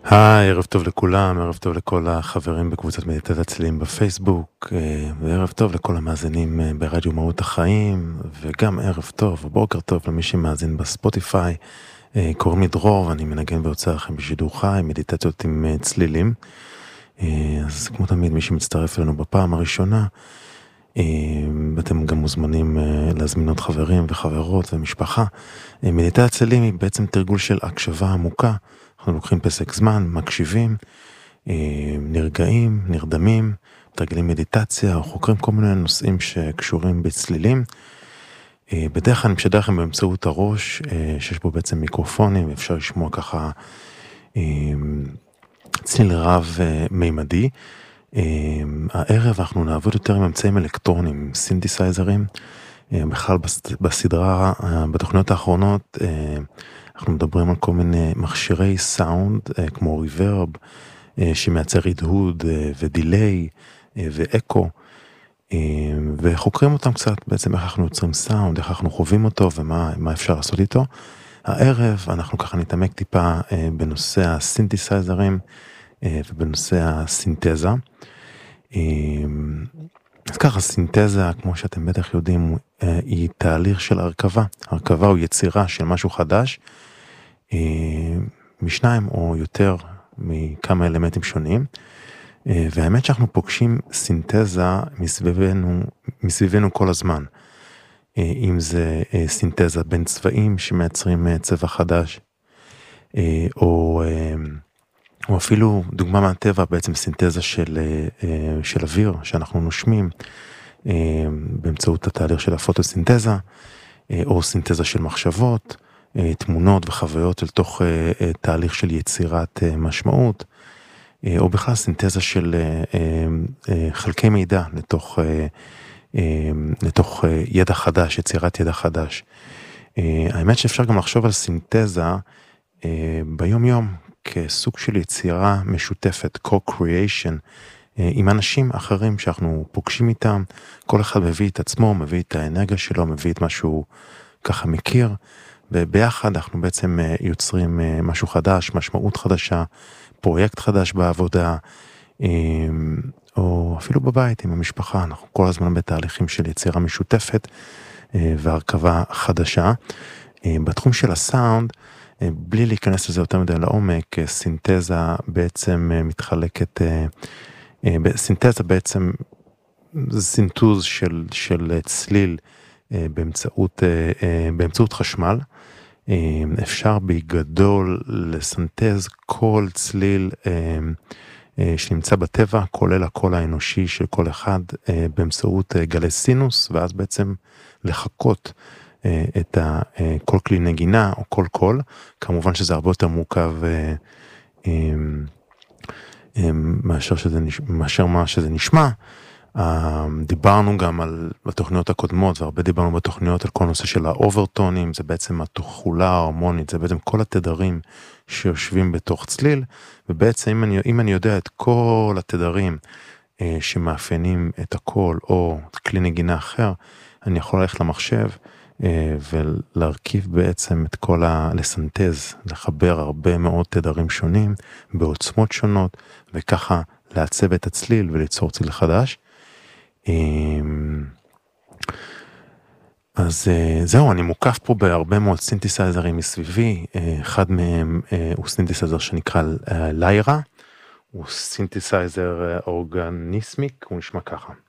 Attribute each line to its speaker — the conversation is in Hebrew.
Speaker 1: היי, ערב טוב לכולם, ערב טוב לכל החברים בקבוצת מדיטת הצלילים בפייסבוק, וערב טוב לכל המאזינים ברדיו מהות החיים, וגם ערב טוב, בוקר טוב למי שמאזין בספוטיפיי. קוראים לי דרור, ואני מנגן ויוצא לכם בשידור חי, מדיטציות עם צלילים. אז כמו תמיד, מי שמצטרף אלינו בפעם הראשונה, אתם גם מוזמנים להזמין עוד חברים וחברות ומשפחה. מדיטת הצלילים היא בעצם תרגול של הקשבה עמוקה. אנחנו לוקחים פסק זמן, מקשיבים, נרגעים, נרדמים, תרגלים מדיטציה, או חוקרים כל מיני נושאים שקשורים בצלילים. בדרך כלל אני משדר לכם באמצעות הראש, שיש בו בעצם מיקרופונים, ואפשר לשמוע ככה צליל רב מימדי. הערב אנחנו נעבוד יותר עם אמצעים אלקטרונים, סינתסייזרים. בכלל בסדרה, בתוכניות האחרונות, אנחנו מדברים על כל מיני מכשירי סאונד, כמו ריברב, שמייצר הדהוד ודיליי ואקו, וחוקרים אותם קצת, בעצם איך אנחנו יוצרים סאונד, איך אנחנו חווים אותו ומה אפשר לעשות איתו. הערב אנחנו ככה נתעמק טיפה בנושא הסינתסייזרים ובנושא הסינתזה. אז ככה, סינתזה, כמו שאתם בטח יודעים, היא תהליך של הרכבה. הרכבה הוא יצירה של משהו חדש, משניים או יותר מכמה אלמנטים שונים, והאמת שאנחנו פוגשים סינתזה מסביבנו כל הזמן. אם זה סינתזה בין צבעים שמייצרים צבע חדש, או אפילו דוגמה מהטבע, בעצם סינתזה של אוויר שאנחנו נושמים, באמצעות התהליך של הפוטוסינתזה, או סינתזה של מחשבות, תמונות וחוויות אל תוך תהליך של יצירת משמעות, או בכלל סינתזה של חלקי מידע לתוך ידע חדש, יצירת ידע חדש. האמת שאפשר גם לחשוב על סינתזה ביום יום, כסוג של יצירה משותפת, co-creation, עם אנשים אחרים שאנחנו פוגשים איתם. כל אחד מביא את עצמו, מביא את האנרגיה שלו, מביא את מה שהוא ככה מכיר, וביחד אנחנו בעצם יוצרים משהו חדש, משמעות חדשה, פרויקט חדש בעבודה, או אפילו בבית עם המשפחה. אנחנו כל הזמן בתהליכים של יצירה משותפת והרכבה חדשה. בתחום של הסאונד, בלי להיכנס לזה יותר מדי לעומק, סינתזה בעצם מתחלקת, סינתזה בעצם זה סינתוז של צליל באמצעות חשמל. אפשר בגדול לסנתז כל צליל שנמצא בטבע, כולל הקול האנושי של כל אחד, באמצעות גלי סינוס, ואז בעצם לחכות את כל כלי נגינה או כל קול. כמובן שזה הרבה יותר מורכב מאשר מה שזה נשמע. דיברנו גם בתוכניות הקודמות, והרבה דיברנו בתוכניות על כל נושא של האוברטונים. זה בעצם התחולה ההרמונית, זה בעצם כל התדרים שיושבים בתוך צליל, ובעצם אם אני יודע את כל התדרים שמאפיינים את הקול או כלי נגינה אחר, אני יכול ללכת למחשב ולהרכיב בעצם את כל לסנתז, לחבר הרבה מאוד תדרים שונים בעוצמות שונות, וככה לעצב את הצליל וליצור צליל חדש. אז זהו, אני מוקף פה בהרבה מאוד סינתסייזרים מסביבי. אחד מהם הוא סינתסייזר שנקרא ליירה, הוא סינתסייזר אורגניסמיק, הוא נשמע ככה.